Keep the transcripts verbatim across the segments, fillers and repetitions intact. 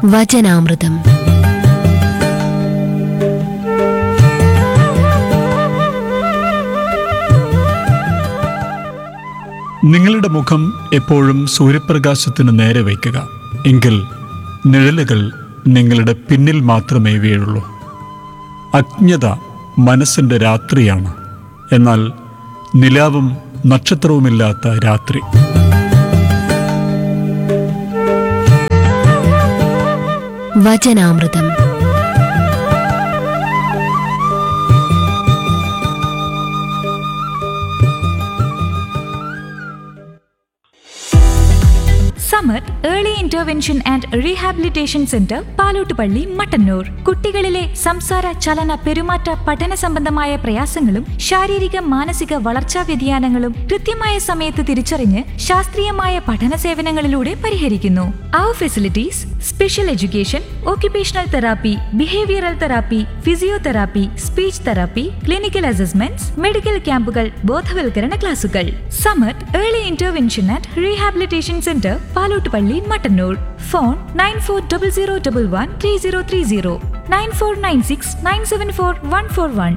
വചനാമൃതം. നിങ്ങളുടെ മുഖം എപ്പോഴും സൂര്യപ്രകാശത്തിന് നേരെ വയ്ക്കുക. എങ്കിൽ നിഴലുകൾ നിങ്ങളുടെ പിന്നിൽ മാത്രമേ വീഴുള്ളൂ. അജ്ഞത മനസ്സിൻ്റെ രാത്രിയാണ്, എന്നാൽ നിലാവും നക്ഷത്രവുമില്ലാത്ത രാത്രി. വചനാമൃതം. Samath early intervention and rehabilitation centre, Palottupalli, Mattannur. കുട്ടികളിലെ സംസാര, ചലന, പെരുമാറ്റ, പഠന സംബന്ധമായ പ്രയാസങ്ങളും ശാരീരിക മാനസിക വളർച്ചാ വ്യതിയാനങ്ങളും കൃത്യമായ സമയത്ത് തിരിച്ചറിഞ്ഞ് ശാസ്ത്രീയമായ പഠന സേവനങ്ങളിലൂടെ പരിഹരിക്കുന്നു. അവർ facilities: special education, occupational therapy, behavioural therapy, physiotherapy, speech therapy, clinical assessments, medical ക്യാമ്പുകൾ, ബോധവൽക്കരണ ക്ലാസുകൾ. Samath early intervention and rehabilitation centre, Palottupalli, Mattannur. Phone nine four double zero double one three zero three zero, nine four nine six nine seven four one four one.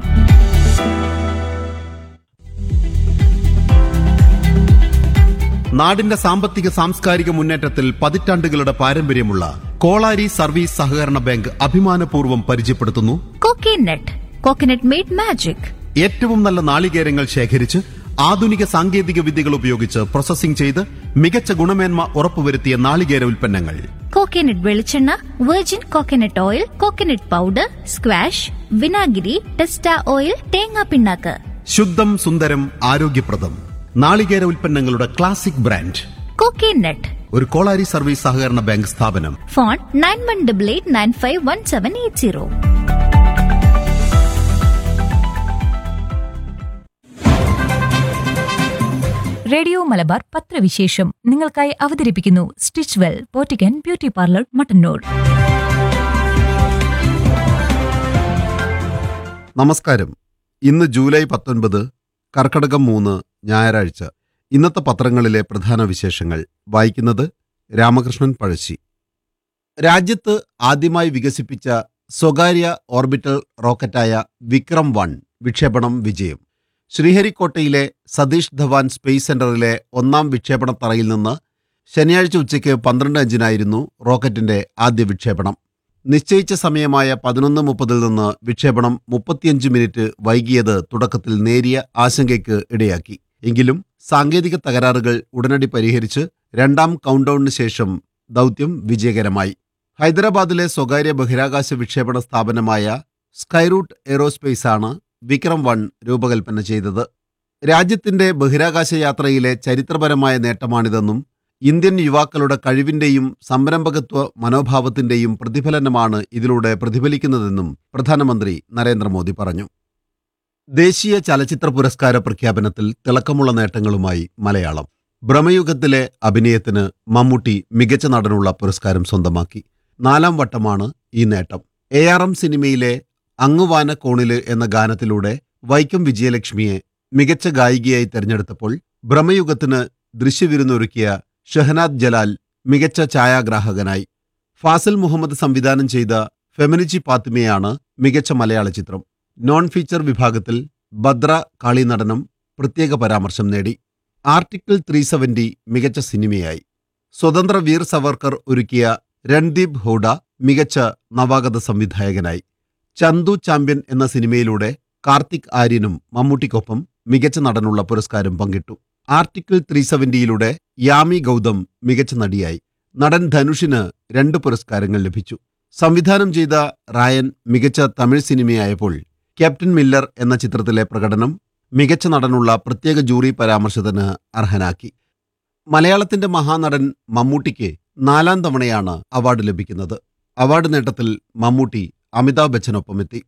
നാടിന്റെ സാമ്പത്തിക സാംസ്കാരിക മുന്നേറ്റത്തിൽ പതിറ്റാണ്ടുകളുടെ പാരമ്പര്യമുള്ള Kolari service സഹകരണ ബാങ്ക് അഭിമാനപൂർവ്വം പരിചയപ്പെടുത്തുന്നു കോക്കനട്ട്. Coconut made magic. ഏറ്റവും നല്ല നാളികേരങ്ങൾ ശേഖരിച്ച് ആധുനിക സാങ്കേതിക വിദ്യകൾ ഉപയോഗിച്ച് പ്രോസസ്സിംഗ് ചെയ്ത് മികച്ച ഗുണമേന്മ ഉറപ്പുവരുത്തിയ നാളികേര ഉൽപ്പന്നങ്ങൾ. കോക്കനട്ട് വെളിച്ചെണ്ണ, virgin coconut oil, coconut powder, squash, വിനാഗിരി, ടെസ്റ്റ ഓയിൽ, തേങ്ങാ പിണ്ണാക്ക്. ശുദ്ധം, സുന്ദരം, ആരോഗ്യപ്രദം നാളികേര ഉൽപ്പന്നങ്ങളുടെ ക്ലാസിക് ബ്രാൻഡ് കോക്കനട്ട്. ഒരു കോളാരി സർവീസ് സഹകരണ ബാങ്ക് സ്ഥാപനം. Phone nine one double eight nine five one seven eight zero. Radio Malabar പത്രവിശേഷം നിങ്ങൾക്കായി അവതരിപ്പിക്കുന്നു stitch well, പോറ്റിക്കൻ beauty parlour, Mattannur. നമസ്കാരം. ഇന്ന് ജൂലൈ പത്തൊൻപത്, കർക്കടകം മൂന്ന്, ഞായറാഴ്ച. ഇന്നത്തെ പത്രങ്ങളിലെ പ്രധാന വിശേഷങ്ങൾ വായിക്കുന്നത് രാമകൃഷ്ണൻ പഴശ്ശി. രാജ്യത്ത് ആദ്യമായി വികസിപ്പിച്ച സ്വകാര്യ ഓർബിറ്റൽ റോക്കറ്റായ വിക്രം വൺ വിക്ഷേപണം വിജയം. ശ്രീഹരിക്കോട്ടയിലെ സതീഷ് ധവാൻ സ്പേസ് സെന്ററിലെ ഒന്നാം വിക്ഷേപണ തറയിൽ നിന്ന് ശനിയാഴ്ച ഉച്ചയ്ക്ക് പന്ത്രണ്ട് അഞ്ചിനായിരുന്നു റോക്കറ്റിന്റെ ആദ്യ വിക്ഷേപണം. നിശ്ചയിച്ച സമയമായ പതിനൊന്ന് മുപ്പതിൽ നിന്ന് വിക്ഷേപണം മുപ്പത്തിയഞ്ച് മിനിറ്റ് വൈകിയത് തുടക്കത്തിൽ നേരിയ ആശങ്കയ്ക്ക് ഇടയാക്കി. എങ്കിലും സാങ്കേതിക തകരാറുകൾ ഉടനടി പരിഹരിച്ച് രണ്ടാം കൗണ്ട്ഡൌണിന് ശേഷം ദൗത്യം വിജയകരമായി. ഹൈദരാബാദിലെ സ്വകാര്യ ബഹിരാകാശ വിക്ഷേപണ സ്ഥാപനമായ സ്കൈറൂട്ട് എയ്റോസ്പേസാണ് വിക്രം വൺ രൂപകൽപ്പന ചെയ്തത്. രാജ്യത്തിന്റെ ബഹിരാകാശ യാത്രയിലെ ചരിത്രപരമായ നേട്ടമാണിതെന്നും ഇന്ത്യൻ യുവാക്കളുടെ കഴിവിന്റെയും സംരംഭകത്വ മനോഭാവത്തിന്റെയും പ്രതിഫലനമാണ് ഇതിലൂടെ പ്രതിഫലിക്കുന്നതെന്നും പ്രധാനമന്ത്രി നരേന്ദ്രമോദി പറഞ്ഞു. ദേശീയ ചലച്ചിത്ര പുരസ്കാര പ്രഖ്യാപനത്തിൽ തിളക്കമുള്ള നേട്ടങ്ങളുമായി മലയാളം. ഭ്രമയുഗത്തിലെ അഭിനയത്തിന് മമ്മൂട്ടി മികച്ച നടനുള്ള പുരസ്കാരം സ്വന്തമാക്കി. നാലാം വട്ടമാണ് ഈ നേട്ടം. എ ആർ എം സിനിമയിലെ അങ്ങുവാന കോണില് എന്ന ഗാനത്തിലൂടെ വൈക്കം വിജയലക്ഷ്മിയെ മികച്ച ഗായികയായി തെരഞ്ഞെടുത്തപ്പോൾ ഭ്രമയുഗത്തിന് ദൃശ്യവിരുന്നൊരുക്കിയ ഷഹനാദ് ജലാൽ മികച്ച ഛായാഗ്രാഹകനായി. ഫാസിൽ മുഹമ്മദ് സംവിധാനം ചെയ്ത ഫെമിനിച്ചി പാത്തിമയാണ് മികച്ച മലയാള ചിത്രം. നോൺ ഫീച്ചർ വിഭാഗത്തിൽ ഭദ്ര കാളി നടനം പ്രത്യേക പരാമർശം നേടി. ആർട്ടിക്കിൾ ത്രീ സെവന്റി മികച്ച സിനിമയായി. സ്വതന്ത്ര വീർ സവർക്കർ ഒരുക്കിയ രൺദീപ് ഹൂഡ മികച്ച നവാഗത സംവിധായകനായി. ചന്തു ചാമ്പ്യൻ എന്ന സിനിമയിലൂടെ കാർത്തിക് ആര്യനും മമ്മൂട്ടിക്കൊപ്പം മികച്ച നടനുള്ള പുരസ്കാരം പങ്കിട്ടു. ആർട്ടിക്കിൾ ത്രീ സെവന്റിയിലൂടെ യാമി ഗൗതം മികച്ച നടിയായി. നടൻ ധനുഷിന് രണ്ട് പുരസ്കാരങ്ങൾ ലഭിച്ചു. സംവിധാനം ചെയ്ത റായൻ മികച്ച തമിഴ് സിനിമയായപ്പോൾ ക്യാപ്റ്റൻ മില്ലർ എന്ന ചിത്രത്തിലെ പ്രകടനം മികച്ച നടനുള്ള പ്രത്യേക ജൂറി പരാമർശത്തിന് അർഹനാക്കി. മലയാളത്തിന്റെ മഹാനടൻ മമ്മൂട്ടിക്ക് നാലാം തവണയാണ് അവാർഡ് ലഭിക്കുന്നത്. അവാർഡ് നേട്ടത്തിൽ മമ്മൂട്ടി അമിതാഭ് ബച്ചനൊപ്പമെത്തി.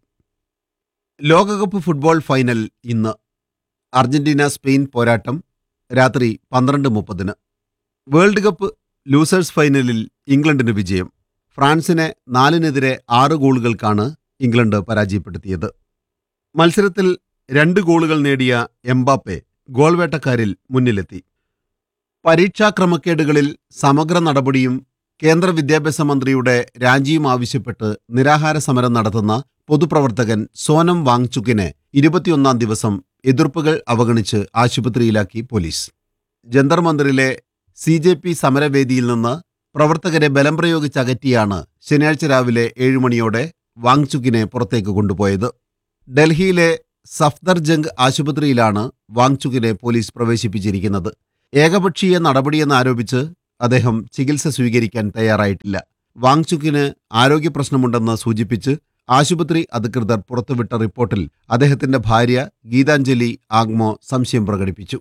ലോകകപ്പ് ഫുട്ബോൾ ഫൈനൽ ഇന്ന്. അർജന്റീന സ്പെയിൻ പോരാട്ടം രാത്രി പന്ത്രണ്ട് മുപ്പതിന്. വേൾഡ് കപ്പ് ലൂസേഴ്സ് ഫൈനലിൽ ഇംഗ്ലണ്ടിന് വിജയം. ഫ്രാൻസിനെ നാലിനെതിരെ ആറ് ഗോളുകൾക്കാണ് ഇംഗ്ലണ്ട് പരാജയപ്പെടുത്തിയത്. മത്സരത്തിൽ രണ്ട് ഗോളുകൾ നേടിയ എംബാപ്പെ ഗോൾവേട്ടക്കാരിൽ മുന്നിലെത്തി. പരീക്ഷാ ക്രമക്കേടുകളിൽ സമഗ്ര നടപടിയും കേന്ദ്ര വിദ്യാഭ്യാസ മന്ത്രിയുടെ രാജിയും ആവശ്യപ്പെട്ട് നിരാഹാര സമരം നടത്തുന്ന പൊതുപ്രവർത്തകൻ സോനം വാങ്ചുക്കിനെ ഇരുപത്തിയൊന്നാം ദിവസം എതിർപ്പുകൾ അവഗണിച്ച് ആശുപത്രിയിലാക്കി police. Jantar മന്ദിറിലെ C J P സമരവേദിയിൽ നിന്ന് പ്രവർത്തകരെ ബലം പ്രയോഗിച്ചകറ്റിയാണ് ശനിയാഴ്ച രാവിലെ ഏഴുമണിയോടെ വാങ്ചുക്കിനെ പുറത്തേക്ക് കൊണ്ടുപോയത്. ഡൽഹിയിലെ സഫ്ദർജംഗ് ആശുപത്രിയിലാണ് വാങ്ചുക്കിനെ പോലീസ് പ്രവേശിപ്പിച്ചിരിക്കുന്നത്. ഏകപക്ഷീയ നടപടിയെന്നാരോപിച്ച് അദ്ദേഹം ചികിത്സ സ്വീകരിക്കാൻ തയ്യാറായിട്ടില്ല. വാങ്ചുക്കിന് ആരോഗ്യപ്രശ്നമുണ്ടെന്ന് സൂചിപ്പിച്ച് ആശുപത്രി അധികൃതർ പുറത്തുവിട്ട റിപ്പോർട്ടിൽ അദ്ദേഹത്തിന്റെ ഭാര്യ ഗീതാഞ്ജലി ആഗ്മോ സംശയം പ്രകടിപ്പിച്ചു.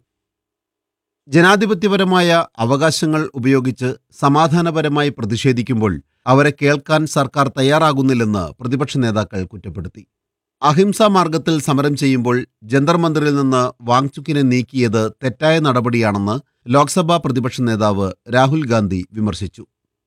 ജനാധിപത്യപരമായ അവകാശങ്ങൾ ഉപയോഗിച്ച് സമാധാനപരമായി പ്രതിഷേധിക്കുമ്പോൾ അവരെ കേൾക്കാൻ സർക്കാർ തയ്യാറാകുന്നില്ലെന്ന് പ്രതിപക്ഷ നേതാക്കൾ കുറ്റപ്പെടുത്തി. അഹിംസാ മാർഗത്തിൽ സമരം ചെയ്യുമ്പോൾ ജന്തർ മന്ദിറിൽ നിന്ന് വാങ്ചുക്കിനെ നീക്കിയത് തെറ്റായ നടപടിയാണെന്ന് ലോക്സഭാ പ്രതിപക്ഷ നേതാവ് രാഹുൽ ഗാന്ധി വിമർശിച്ചു.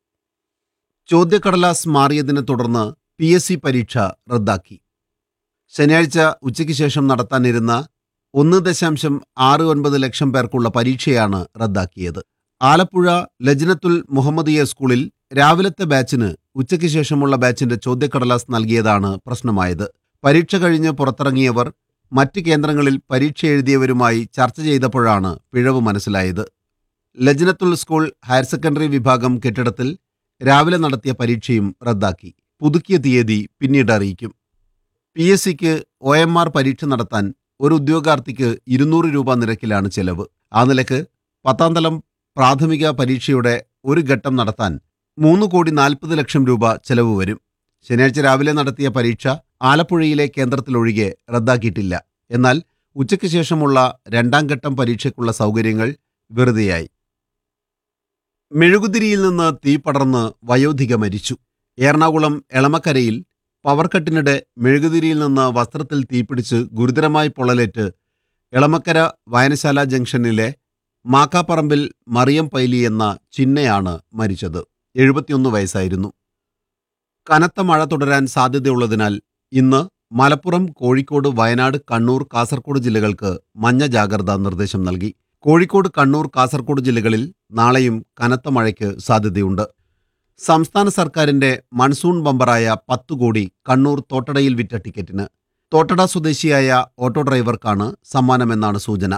ചോദ്യക്കടലാസ് മാറിയതിനെ തുടർന്ന് പി എസ് സി പരീക്ഷ റദ്ദാക്കി. ശനിയാഴ്ച ഉച്ചയ്ക്ക് ശേഷം നടത്താനിരുന്ന ഒന്ന് ദശാംശം ആറ് ഒൻപത് ലക്ഷം പേർക്കുള്ള പരീക്ഷയാണ് റദ്ദാക്കിയത്. ആലപ്പുഴ ലജ്നത്തുൽ മുഹമ്മദിയ സ്കൂളിൽ രാവിലത്തെ ബാച്ചിന് ഉച്ചയ്ക്ക് ശേഷമുള്ള ബാച്ചിന്റെ ചോദ്യക്കടലാസ് നൽകിയതാണ് പ്രശ്നമായത്. പരീക്ഷ കഴിഞ്ഞ് പുറത്തിറങ്ങിയവർ മറ്റ് കേന്ദ്രങ്ങളിൽ പരീക്ഷ എഴുതിയവരുമായി ചർച്ച ചെയ്തപ്പോഴാണ് പിഴവ് മനസ്സിലായത്. ലജ്നത്തുൽ സ്കൂൾ ഹയർ സെക്കൻഡറി വിഭാഗം കെട്ടിടത്തിൽ രാവിലെ നടത്തിയ പരീക്ഷയും റദ്ദാക്കി. പുതുക്കിയ തീയതി പിന്നീട് അറിയിക്കും. പി എസ് സിക്ക് ഒ എം ആർ പരീക്ഷ നടത്താൻ ഒരു ഉദ്യോഗാർത്ഥിക്ക് ഇരുന്നൂറ് രൂപ നിരക്കിലാണ് ചെലവ്. ആ നിലക്ക് പത്താം തലം പ്രാഥമിക പരീക്ഷയുടെ ഒരു ഘട്ടം നടത്താൻ മൂന്ന് കോടി നാൽപ്പത് ലക്ഷം രൂപ ചെലവ് വരും. ശനിയാഴ്ച രാവിലെ നടത്തിയ പരീക്ഷ ആലപ്പുഴയിലെ കേന്ദ്രത്തിലൊഴികെ റദ്ദാക്കിയിട്ടില്ല. എന്നാൽ ഉച്ചയ്ക്ക് ശേഷമുള്ള രണ്ടാം ഘട്ടം പരീക്ഷയ്ക്കുള്ള സൗകര്യങ്ങൾ വെറുതെയായി. മെഴുകുതിരിയിൽ നിന്ന് തീ പടർന്ന് വയോധിക മരിച്ചു. എറണാകുളം എളമക്കരയിൽ പവർ കട്ടിനിടെ മെഴുകുതിരിയിൽ നിന്ന് വസ്ത്രത്തിൽ തീപിടിച്ച് ഗുരുതരമായി പൊള്ളലേറ്റ് എളമക്കര വായനശാല ജംഗ്ഷനിലെ മാക്കാപ്പറമ്പിൽ മറിയം പൈലി എന്ന ചിന്നയാണ് മരിച്ചത്. എഴുപത്തിയൊന്ന് വയസ്സായിരുന്നു. കനത്ത മഴ തുടരാൻ സാധ്യതയുള്ളതിനാൽ ഇന്ന് മലപ്പുറം, കോഴിക്കോട്, വയനാട്, കണ്ണൂർ, കാസർഗോഡ് ജില്ലകൾക്ക് മഞ്ഞ ജാഗ്രതാ നിർദ്ദേശം നൽകി. കോഴിക്കോട്, കണ്ണൂർ, കാസർഗോഡ് ജില്ലകളിൽ നാളെയും കനത്ത മഴയ്ക്ക് സാധ്യതയുണ്ട്. സംസ്ഥാന സർക്കാരിന്റെ മൺസൂൺ ബമ്പറായ പത്ത് കോടി കണ്ണൂർ തോട്ടടയിൽ വിറ്റ ടിക്കറ്റിന് തോട്ടട സ്വദേശിയായ ഓട്ടോ ഡ്രൈവർക്കാണ് സമ്മാനമെന്നാണ് സൂചന.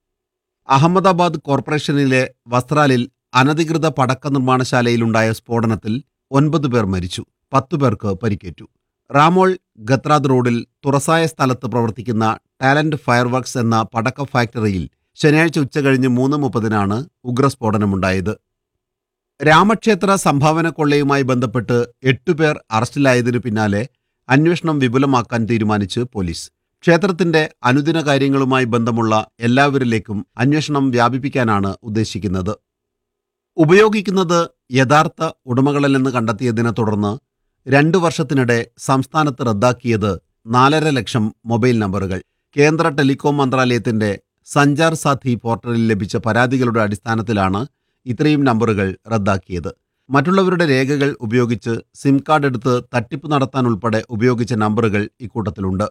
അഹമ്മദാബാദ് കോർപ്പറേഷനിലെ വസ്ത്രാലിൽ അനധികൃത പടക്ക നിർമ്മാണശാലയിലുണ്ടായ സ്ഫോടനത്തിൽ ഒൻപത് പേർ മരിച്ചു, പത്തു പേർക്ക് പരിക്കേറ്റു. റാമോൾ ഗത്രാദ് റോഡിൽ തുറസായ സ്ഥലത്ത് പ്രവർത്തിക്കുന്ന ടാലന്റ് ഫയർവർക്സ് എന്ന പടക്ക ഫാക്ടറിയിൽ ശനിയാഴ്ച ഉച്ചകഴിഞ്ഞ് മൂന്ന് മുപ്പതിനാണ് ഉഗ്രസ്ഫോടനമുണ്ടായത്. രാമക്ഷേത്ര സംഭാവന കൊള്ളയുമായി ബന്ധപ്പെട്ട് എട്ടുപേർ അറസ്റ്റിലായതിനു പിന്നാലെ അന്വേഷണം വിപുലമാക്കാൻ തീരുമാനിച്ച് പോലീസ്. ക്ഷേത്രത്തിന്റെ അനുദിന കാര്യങ്ങളുമായി ബന്ധമുള്ള എല്ലാവരിലേക്കും അന്വേഷണം വ്യാപിപ്പിക്കാനാണ് ഉദ്ദേശിക്കുന്നത്. ഉപയോഗിക്കുന്നത് യഥാർത്ഥ ഉടമകളല്ലെന്ന് കണ്ടെത്തിയതിനെ തുടർന്ന് രണ്ടു വർഷത്തിനിടെ സംസ്ഥാനത്ത് റദ്ദാക്കിയത് നാലര ലക്ഷം മൊബൈൽ നമ്പറുകൾ. കേന്ദ്ര ടെലികോം മന്ത്രാലയത്തിന്റെ സഞ്ചാർ സാഥി പോർട്ടലിൽ ലഭിച്ച പരാതികളുടെ അടിസ്ഥാനത്തിലാണ് ഇത്രയും നമ്പറുകൾ റദ്ദാക്കിയത്. മറ്റുള്ളവരുടെ രേഖകൾ ഉപയോഗിച്ച് സിം കാർഡ് എടുത്ത് തട്ടിപ്പ് നടത്താനുൾപ്പെടെ ഉപയോഗിച്ച നമ്പറുകൾ ഇക്കൂട്ടത്തിലുണ്ട്.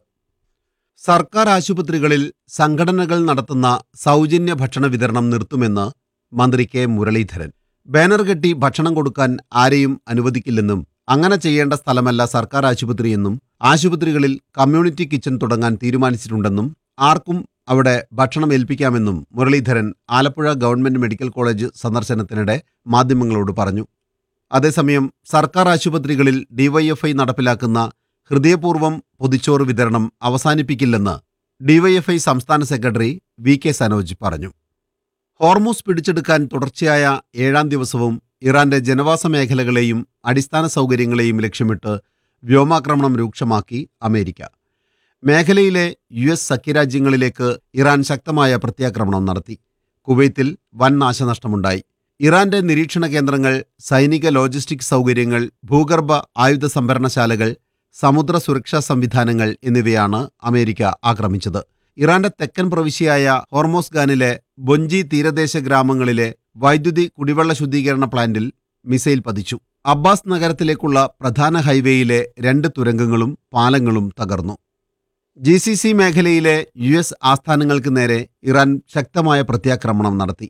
സർക്കാർ ആശുപത്രികളിൽ സംഘടനകൾ നടത്തുന്ന സൗജന്യ ഭക്ഷണ വിതരണം നിർത്തുമെന്ന് മന്ത്രി കെ മുരളീധരൻ. ബാനർ കെട്ടി ഭക്ഷണം കൊടുക്കാൻ ആരെയും അനുവദിക്കില്ലെന്നും അങ്ങനെ ചെയ്യേണ്ട സ്ഥലമല്ല സർക്കാർ ആശുപത്രിയെന്നും ആശുപത്രികളിൽ കമ്മ്യൂണിറ്റി കിച്ചൺ തുടങ്ങാൻ തീരുമാനിച്ചിട്ടുണ്ടെന്നും ആർക്കും അവിടെ ഭക്ഷണം ഏൽപ്പിക്കാമെന്നും Muraleedharan Alappuzha government medical college സന്ദർശനത്തിനിടെ മാധ്യമങ്ങളോട് പറഞ്ഞു. അതേസമയം സർക്കാർ ആശുപത്രികളിൽ ഡിവൈഎഫ്ഐ നടപ്പിലാക്കുന്ന ഹൃദയപൂർവ്വം പൊതിച്ചോറ് വിതരണം അവസാനിപ്പിക്കില്ലെന്ന് ഡിവൈഎഫ്ഐ സംസ്ഥാന സെക്രട്ടറി വി കെ സനോജ് പറഞ്ഞു. ഹോർമൂസ് പിടിച്ചെടുക്കാൻ തുടർച്ചയായ ഏഴാം ദിവസവും ഇറാന്റെ ജനവാസ മേഖലകളെയും അടിസ്ഥാന സൗകര്യങ്ങളെയും ലക്ഷ്യമിട്ട് വ്യോമാക്രമണം രൂക്ഷമാക്കി അമേരിക്ക. മേഖലയിലെ യു എസ് സഖ്യരാജ്യങ്ങളിലേക്ക് ഇറാൻ ശക്തമായ പ്രത്യാക്രമണം നടത്തി. കുവൈത്തിൽ വൻ നാശനഷ്ടമുണ്ടായി. ഇറാന്റെ നിരീക്ഷണ കേന്ദ്രങ്ങൾ, സൈനിക ലോജിസ്റ്റിക് സൗകര്യങ്ങൾ, ഭൂഗർഭ ആയുധ സംഭരണശാലകൾ, സമുദ്ര സുരക്ഷാ സംവിധാനങ്ങൾ എന്നിവയാണ് അമേരിക്ക ആക്രമിച്ചത്. ഇറാന്റെ തെക്കൻ പ്രവിശ്യയായ ഹോർമോസ്ഗാനിലെ ബൊഞ്ചി തീരദേശ ഗ്രാമങ്ങളിലെ വൈദ്യുതി കുടിവെള്ള ശുദ്ധീകരണ പ്ലാന്റിൽ മിസൈൽ പതിച്ചു. അബ്ബാസ് നഗരത്തിലേക്കുള്ള പ്രധാന ഹൈവേയിലെ രണ്ട് തുരങ്കങ്ങളും പാലങ്ങളും തകർന്നു. ജി സി സി മേഖലയിലെ യു എസ് ആസ്ഥാനങ്ങൾക്ക് നേരെ ഇറാൻ ശക്തമായ പ്രത്യാക്രമണം നടത്തി.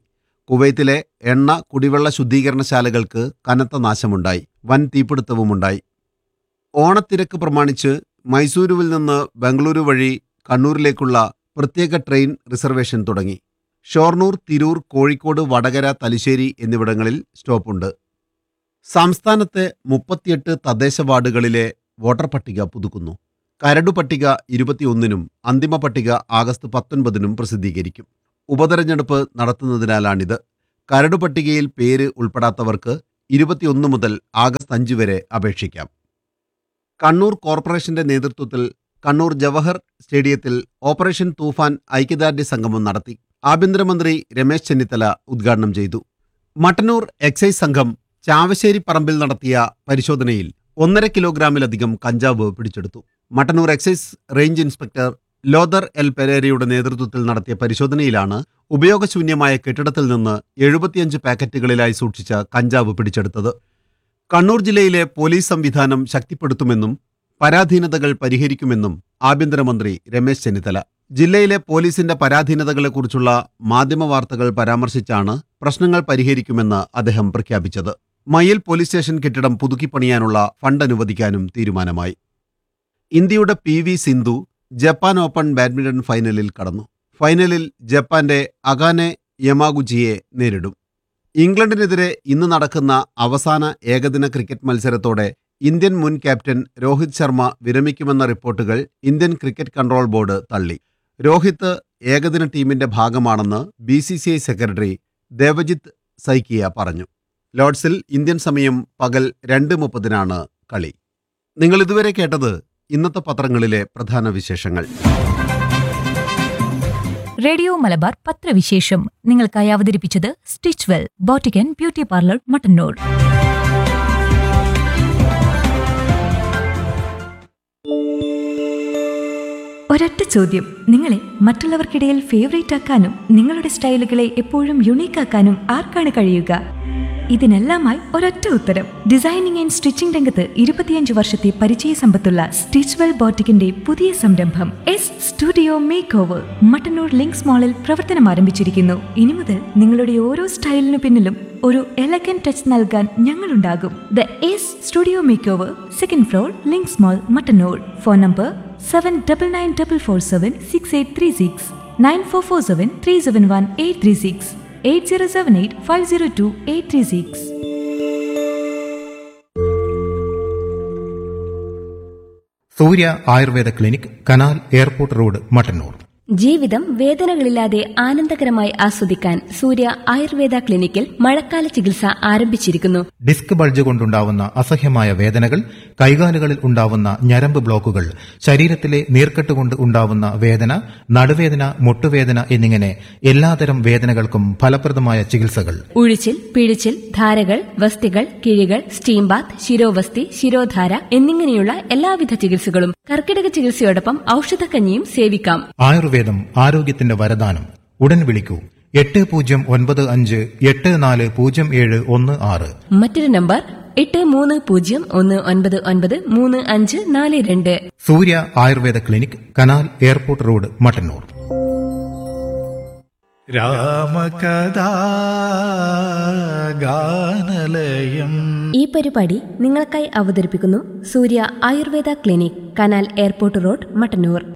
കുവൈത്തിലെ എണ്ണ കുടിവെള്ള ശുദ്ധീകരണശാലകൾക്ക് കനത്ത നാശമുണ്ടായി. വൻ തീപിടുത്തവുമുണ്ടായി. ഓണത്തിരക്ക് പ്രമാണിച്ച് മൈസൂരുവിൽ നിന്ന് ബംഗളൂരു വഴി കണ്ണൂരിലേക്കുള്ള പ്രത്യേക ട്രെയിൻ റിസർവേഷൻ തുടങ്ങി. ഷൊർണൂർ, തിരൂർ, കോഴിക്കോട്, വടകര, തലശ്ശേരി എന്നിവിടങ്ങളിൽ സ്റ്റോപ്പുണ്ട്. സംസ്ഥാനത്തെ മുപ്പത്തിയെട്ട് തദ്ദേശ വാർഡുകളിലെ വോട്ടർ പട്ടിക പുതുക്കുന്നു. കരടു പട്ടിക ഇരുപത്തിയൊന്നിനും അന്തിമ പട്ടിക ആഗസ്റ്റ് പത്തൊൻപതിനും പ്രസിദ്ധീകരിക്കും. ഉപതെരഞ്ഞെടുപ്പ് നടത്തുന്നതിനാലാണിത്. കരടു പട്ടികയിൽ പേര് ഉൾപ്പെടാത്തവർക്ക് ഇരുപത്തിയൊന്ന് മുതൽ ആഗസ്റ്റ് അഞ്ച് വരെ അപേക്ഷിക്കാം. കണ്ണൂർ കോർപ്പറേഷന്റെ നേതൃത്വത്തിൽ കണ്ണൂർ ജവഹർ സ്റ്റേഡിയത്തിൽ ഓപ്പറേഷൻ തൂഫാൻ ഐക്യദാർഢ്യ സംഗമം നടത്തി. ആഭ്യന്തരമന്ത്രി രമേശ് ചെന്നിത്തല ഉദ്ഘാടനം ചെയ്തു. മട്ടന്നൂർ എക്സൈസ് സംഘം ചാവശ്ശേരി പറമ്പിൽ നടത്തിയ പരിശോധനയിൽ ഒന്നര കിലോഗ്രാമിലധികം കഞ്ചാവ് പിടിച്ചെടുത്തു. Mattannur excise range inspector ലോദർ L പെരേരയുടെ നേതൃത്വത്തിൽ നടത്തിയ പരിശോധനയിലാണ് ഉപയോഗശൂന്യമായ കെട്ടിടത്തിൽ നിന്ന് എഴുപത്തിയഞ്ച് പാക്കറ്റുകളിലായി സൂക്ഷിച്ച കഞ്ചാവ് പിടിച്ചെടുത്തത്. കണ്ണൂർ ജില്ലയിലെ പോലീസ് സംവിധാനം ശക്തിപ്പെടുത്തുമെന്നും പരാധീനതകൾ പരിഹരിക്കുമെന്നും ആഭ്യന്തരമന്ത്രി രമേശ് ചെന്നിത്തല. ജില്ലയിലെ പോലീസിന്റെ പരാധീനതകളെക്കുറിച്ചുള്ള മാധ്യമ വാർത്തകൾ പരാമർശിച്ചാണ് പ്രശ്നങ്ങൾ പരിഹരിക്കുമെന്ന് അദ്ദേഹം പ്രഖ്യാപിച്ചത്. മയ്യിൽ പോലീസ് സ്റ്റേഷൻ കെട്ടിടം പുതുക്കിപ്പണിയാനുള്ള ഫണ്ട് അനുവദിക്കാനും തീരുമാനമായി. ഇന്ത്യയുടെ P V Sindhu Japan open badminton ഫൈനലിൽ കടന്നു. ഫൈനലിൽ ജപ്പാന്റെ അകാനെ യമാഗുച്ചിയെ നേരിടും. ഇംഗ്ലണ്ടിനെതിരെ ഇന്ന് നടക്കുന്ന അവസാന ഏകദിന ക്രിക്കറ്റ് മത്സരത്തോടെ ഇന്ത്യൻ മുൻ ക്യാപ്റ്റൻ രോഹിത് ശർമ്മ വിരമിക്കുമെന്ന റിപ്പോർട്ടുകൾ ഇന്ത്യൻ ക്രിക്കറ്റ് കൺട്രോൾ ബോർഡ് തള്ളി. രോഹിത് ഏകദിന ടീമിന്റെ ഭാഗമാണെന്ന് B C C I secretary Devajit Saikia പറഞ്ഞു. ലോർഡ്സിൽ ഇന്ത്യൻ സമയം പകൽ രണ്ട് മുപ്പതിനാണ് കളി. നിങ്ങൾ ഇതുവരെ കേട്ടത് ഇന്നത്തെ പത്രങ്ങളിലെ പ്രധാന വിശേഷങ്ങൾ. റേഡിയോ മലബാർ പത്രവിശേഷം നിങ്ങൾക്കായി അവതരിപ്പിച്ചത് stitch well boutique and beauty parlour Mattannur. ഒരൊറ്റ ചോദ്യം, നിങ്ങളെ മറ്റുള്ളവർക്കിടയിൽ ഫേവറേറ്റ് ആക്കാനും നിങ്ങളുടെ സ്റ്റൈലുകളെ എപ്പോഴും യുണീക്ക് ആക്കാനും ആർക്കാണ് കഴിയുക? ഇതിനെല്ലാമായി ഒരൊറ്റ ഉത്തരം. ഡിസൈനിങ് ആൻഡ് സ്റ്റിച്ചിംഗ് രംഗത്ത് ഇരുപത്തിയഞ്ച് വർഷത്തെ പരിചയ സമ്പത്തുള്ള സ്റ്റിച്ച് വെൽ ബോട്ടിക്കിന്റെ പുതിയ സംരംഭം S studio make over Mattannur links മാളിൽ പ്രവർത്തനം ആരംഭിച്ചിരിക്കുന്നു. ഇനി മുതൽ നിങ്ങളുടെ ഓരോ സ്റ്റൈലിനു പിന്നിലും ഒരു എലഗൻ ടച്ച് നൽകാൻ ഞങ്ങളുണ്ടാകും. The S studio make over, second floor, links mall, Mattannur. Phone number seven double nine double four seven six eight three six nine four four seven three seven one eight three six eight zero seven eight five zero to eight three six. Surya Ayurveda clinic, canal airport road, Mattannur. ജീവിതം വേദനകളില്ലാതെ ആനന്ദകരമായി ആസ്വദിക്കാൻ സൂര്യ ആയുർവേദ ക്ലിനിക്കിൽ മഴക്കാല ചികിത്സ ആരംഭിച്ചിരിക്കുന്നു. Disc bulge കൊണ്ടുണ്ടാവുന്ന അസഹ്യമായ വേദനകൾ, കൈകാലുകളിൽ ഉണ്ടാവുന്ന ഞരമ്പ് ബ്ലോക്കുകൾ, ശരീരത്തിലെ നീർക്കെട്ട് കൊണ്ട് ഉണ്ടാവുന്ന വേദന, നടുവേദന, മുട്ടുവേദന എന്നിങ്ങനെ എല്ലാതരം വേദനകൾക്കും ഫലപ്രദമായ ചികിത്സകൾ. ഉഴിച്ചിൽ, പിഴിച്ചിൽ, ധാരകൾ, വസ്തികൾ, കിഴികൾ, സ്റ്റീം ബാത്ത്, ശിരോവസ്തി, ശിരോധാര എന്നിങ്ങനെയുള്ള എല്ലാവിധ ചികിത്സകളും കർക്കിടക ചികിത്സയോടൊപ്പം ഔഷധക്കഞ്ഞിയും സേവിക്കാം. ആയുർവേദം ആരോഗ്യത്തിന്റെ വരദാനം. ഉടൻ വിളിക്കൂ എട്ട് പൂജ്യം ഒൻപത് അഞ്ച് എട്ട് നാല് പൂജ്യം ഏഴ് ഒന്ന് ആറ്. മറ്റൊരു നമ്പർ എട്ട് മൂന്ന് പൂജ്യം ഒന്ന് ഒൻപത് ഒൻപത് മൂന്ന് അഞ്ച് നാല് രണ്ട്. സൂര്യ Ayurveda clinic, canal airport road, Mattannur. രാമകഥാ ഗാനലയം. ഈ പരിപാടി നിങ്ങൾക്കായി അവതരിപ്പിക്കുന്നു സൂര്യ Ayurveda clinic, canal airport road, Mattannur.